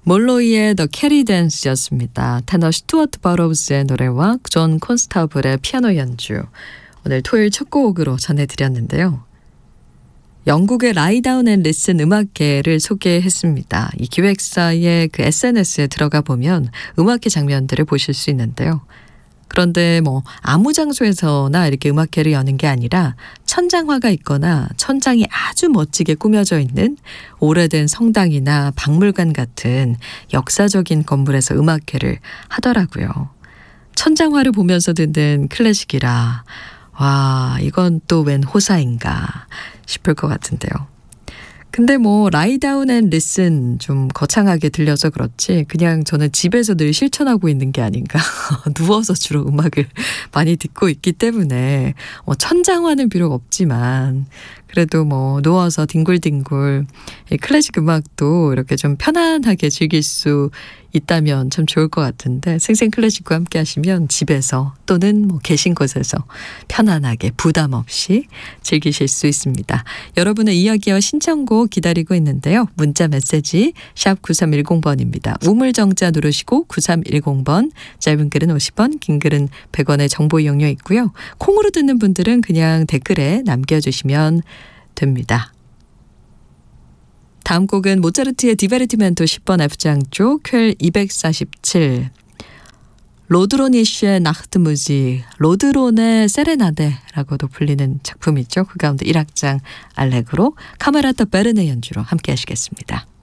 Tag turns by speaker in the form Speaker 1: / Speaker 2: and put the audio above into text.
Speaker 1: 몰로이의 The Carry Dance였습니다. 테너 스튜어트 버로우즈의 노래와 존 콘스타블의 피아노 연주. 오늘 토요일 첫 곡으로 전해드렸는데요. 영국의 라이 다운 앤 리슨 음악회를 소개했습니다. 이 기획사의 그 SNS에 들어가 보면 음악회 장면들을 보실 수 있는데요. 그런데 아무 장소에서나 이렇게 음악회를 여는 게 아니라 천장화가 있거나 천장이 아주 멋지게 꾸며져 있는 오래된 성당이나 박물관 같은 역사적인 건물에서 음악회를 하더라고요. 천장화를 보면서 듣는 클래식이라 와, 이건 또 웬 호사인가 싶을 것 같은데요. 근데 라이 다운 앤 리슨 좀 거창하게 들려서 그렇지 그냥 저는 집에서 늘 실천하고 있는 게 아닌가. 누워서 주로 음악을 많이 듣고 있기 때문에 천장화는 비록 없지만 그래도 누워서 뒹굴뒹굴 이 클래식 음악도 이렇게 좀 편안하게 즐길 수 있다면 참 좋을 것 같은데 생생 클래식과 함께 하시면 집에서 또는 계신 곳에서 편안하게 부담 없이 즐기실 수 있습니다. 여러분의 이야기와 신청곡 기다리고 있는데요. 문자 메시지 샵 9310번입니다. 우물정자 누르시고 9310번 짧은 글은 50원 긴 글은 100원의 정보 이용료 있고요. 콩으로 듣는 분들은 그냥 댓글에 남겨주시면 됩니다. 다음 곡은 모차르트의 디베르티멘토 10번 F장조 퀼 247 로드로니쉬의 나흐트무지 로드론의 세레나데라고도 불리는 작품이죠. 그 가운데 1악장 알레그로 카메라타 베르네 연주로 함께 하시겠습니다.